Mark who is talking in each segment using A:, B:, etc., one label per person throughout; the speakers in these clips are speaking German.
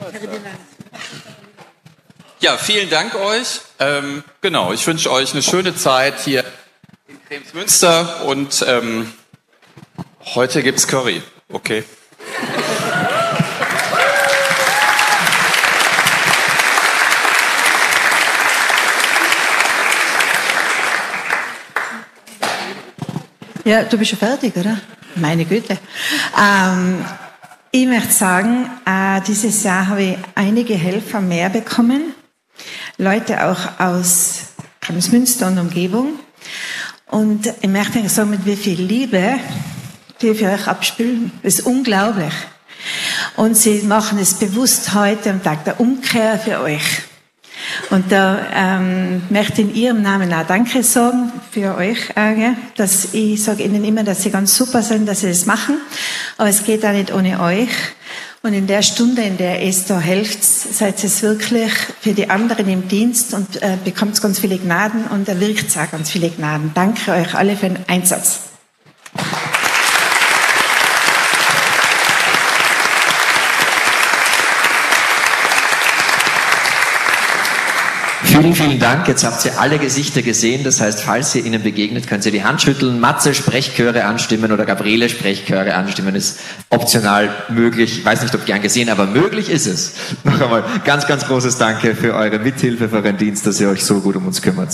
A: Ja, vielen Dank euch. Genau, ich wünsche euch eine schöne Zeit hier in Kremsmünster und heute gibt's Curry, okay?
B: Ja, du bist schon fertig, oder? Meine Güte. Ich möchte sagen, dieses Jahr habe ich einige Helfer mehr bekommen. Leute auch aus Kremsmünster und Umgebung. Und ich möchte sagen, mit wie viel Liebe die für euch abspülen. Das ist unglaublich. Und sie machen es bewusst heute am Tag der Umkehr für euch. Und da möchte ich in ihrem Namen auch Danke sagen für euch, dass ich sage ihnen immer, dass sie ganz super sind, dass sie das machen. Aber es geht auch nicht ohne euch. Und in der Stunde, in der es da helft, seid ihr es wirklich für die anderen im Dienst und bekommt ganz viele Gnaden und erwirkt auch ganz viele Gnaden. Danke euch alle für den Einsatz.
C: Vielen, vielen Dank. Jetzt habt ihr alle Gesichter gesehen. Das heißt, falls ihr ihnen begegnet, könnt ihr die Hand schütteln. Matze Sprechchöre anstimmen oder Gabriele Sprechchöre anstimmen. Ist optional möglich. Ich weiß nicht, ob gern gesehen, aber möglich ist es. Noch einmal ganz, ganz großes Danke für eure Mithilfe, für euren Dienst, dass ihr euch so gut um uns kümmert.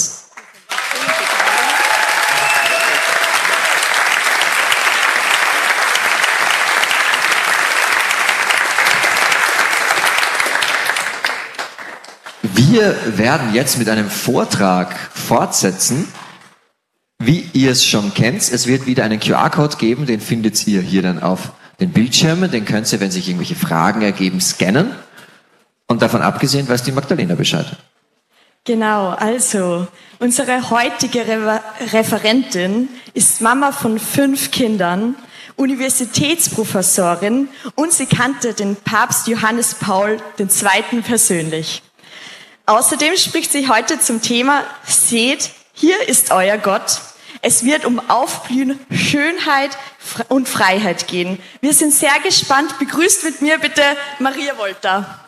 C: Wir werden jetzt mit einem Vortrag fortsetzen, wie ihr es schon kennt. Es wird wieder einen QR-Code geben, den findet ihr hier dann auf den Bildschirmen. Den könnt ihr, wenn sich irgendwelche Fragen ergeben, scannen. Und davon abgesehen weiß die Magdalena Bescheid.
D: Genau, also unsere heutige Referentin ist Mama von 5 Kindern, Universitätsprofessorin und sie kannte den Papst Johannes Paul II. Persönlich. Außerdem spricht sie heute zum Thema Seht, hier ist euer Gott. Es wird um Aufblühen, Schönheit und Freiheit gehen. Wir sind sehr gespannt. Begrüßt mit mir bitte Maria Wolter.